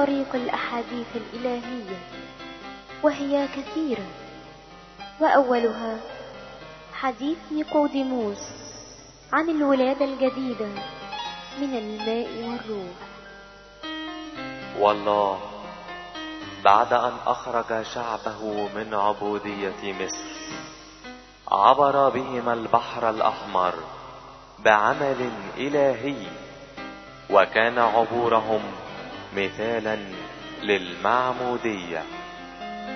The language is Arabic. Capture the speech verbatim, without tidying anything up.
طريق الأحاديث الإلهية، وهي كثيرة، وأولها حديث نيقوديموس عن الولادة الجديدة من الماء والروح. والله بعد أن أخرج شعبه من عبودية مصر عبر بهم البحر الأحمر بعمل إلهي، وكان عبورهم مثالا للمعمودية.